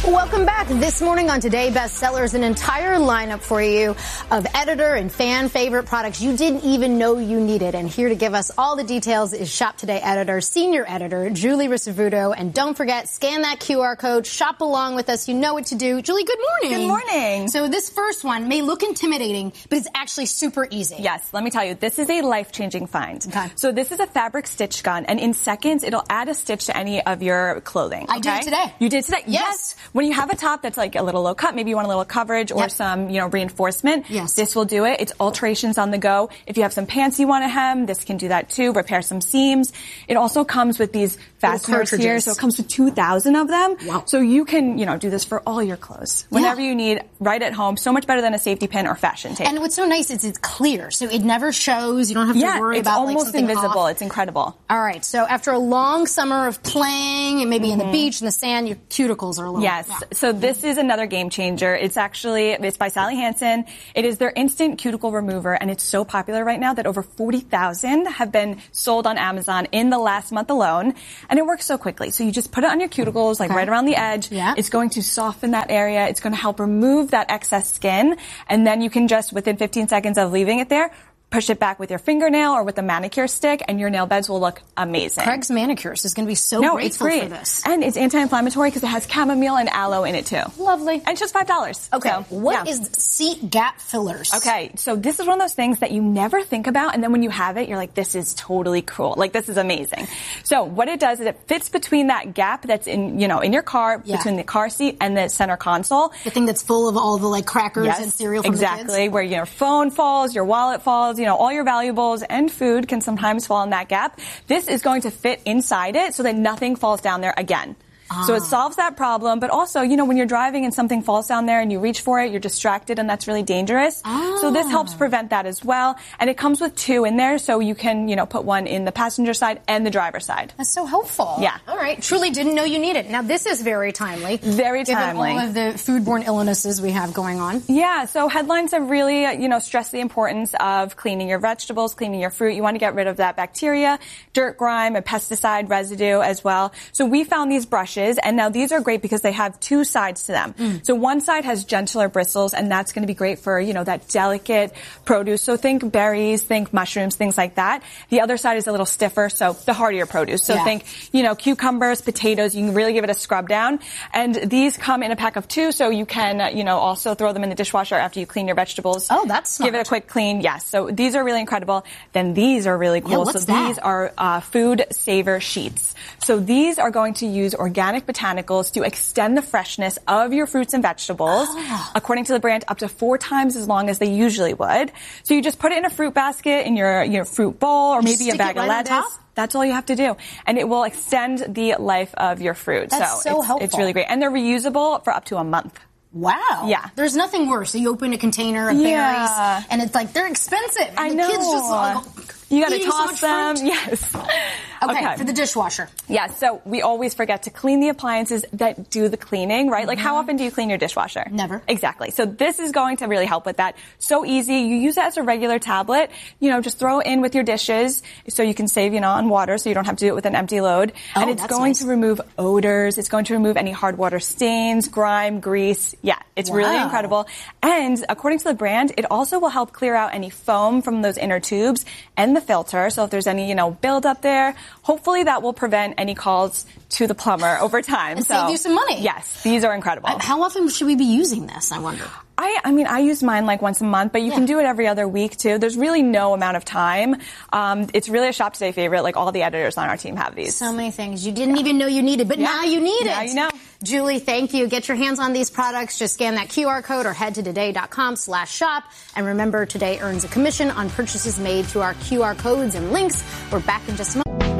Welcome back. This morning on Today Bestsellers, an entire lineup for you of editor and fan favorite products you didn't even know you needed. And here to give us all the details is Shop Today editor, senior editor, Julie Risavuto. And don't forget, scan that QR code, shop along with us. You know what to do. Julie, good morning. Good morning. So this first one may look intimidating, but it's actually super easy. Yes, let me tell you, this is a life-changing find. Okay. So this is a fabric stitch gun, and in seconds, it'll add a stitch to any of your clothing. I did it today. You did today? Yes. When you have a top that's like a little low cut, maybe you want a little coverage or some, reinforcement. Yes. This will do it. It's alterations on the go. If you have some pants you want to hem, this can do that too. Repair some seams. It also comes with these fasteners here, so it comes with 2,000 of them. Wow. So you can, do this for all your clothes whenever you need, right at home. So much better than a safety pin or fashion tape. And what's so nice is it's clear, so it never shows. You don't have to worry about it's almost invisible. Off. It's incredible. All right, so after a long summer of playing and maybe in the beach in the sand, your cuticles are a little. Yes. So this is another game changer. It's by Sally Hansen. It is their instant cuticle remover, and it's so popular right now that over 40,000 have been sold on Amazon in the last month alone. And it works so quickly. So you just put it on your cuticles, like right around the edge. Yeah. It's going to soften that area. It's going to help remove that excess skin. And then you can just, within 15 seconds of leaving it there, push it back with your fingernail or with a manicure stick, and your nail beds will look amazing. Craig's Manicures is going to be so grateful for this. And it's anti-inflammatory because it has chamomile and aloe in it too. Lovely. And it's just $5. Okay, So, what is seat gap fillers? Okay, so this is one of those things that you never think about, and then when you have it, you're like, this is totally cool. Like, this is amazing. So what it does is it fits between that gap that's in your car, between the car seat and the center console. The thing that's full of all the crackers and cereal from the kids? Where your phone falls, your wallet falls, all your valuables and food can sometimes fall in that gap. This is going to fit inside it so that nothing falls down there again. So it solves that problem, but also, when you're driving and something falls down there and you reach for it, you're distracted and that's really dangerous. So this helps prevent that as well. And it comes with 2 in there, so you can, put one in the passenger side and the driver's side. That's so helpful. Yeah. All right. Truly didn't know you needed it. Now, this is very timely. Very timely. Given all of the foodborne illnesses we have going on. Yeah, so headlines have really, stressed the importance of cleaning your vegetables, cleaning your fruit. You want to get rid of that bacteria, dirt, grime, and pesticide residue as well. So we found these brushes. And now these are great because they have 2 sides to them. So one side has gentler bristles, and that's going to be great for, that delicate produce. So think berries, think mushrooms, things like that. The other side is a little stiffer, so the heartier produce. So think, cucumbers, potatoes. You can really give it a scrub down. And these come in a pack of 2, so you can, also throw them in the dishwasher after you clean your vegetables. Oh, that's smart. Give it a quick clean. Yes. So these are really incredible. Then these are really cool. What's that? These are food saver sheets. So these are going to use organic botanicals to extend the freshness of your fruits and vegetables, according to the brand, up to 4 times as long as they usually would. So you just put it in a fruit basket, in your fruit bowl, or maybe a bag of lettuce. That's all you have to do. And it will extend the life of your fruit. That's so helpful. It's really great. And they're reusable for up to a month. Wow. Yeah. There's nothing worse. So you open a container of berries, and it's like, they're expensive. And I the know. kids just you got to eating toss so them. fruit. Yes. Okay, for the dishwasher. Yeah, so we always forget to clean the appliances that do the cleaning, right? Like, how often do you clean your dishwasher? Never. Exactly. So this is going to really help with that. So easy. You use it as a regular tablet. Just throw it in with your dishes so you can save, on water so you don't have to do it with an empty load. And it's going to remove odors. It's going to remove any hard water stains, grime, grease. Yeah, it's really incredible. And according to the brand, it also will help clear out any foam from those inner tubes and the filter. So if there's any, build up there, hopefully that will prevent any calls to the plumber over time. And save you some money. Yes, these are incredible. How often should we be using this, I wonder? I use mine like once a month, but you can do it every other week too. There's really no amount of time. It's really a Shop Today favorite. Like, all the editors on our team have these. So many things you didn't even know you needed, but now you need it. Now you know. Julie, thank you. Get your hands on these products. Just scan that QR code or head to today.com/shop. And remember, Today earns a commission on purchases made through our QR codes and links. We're back in just a moment.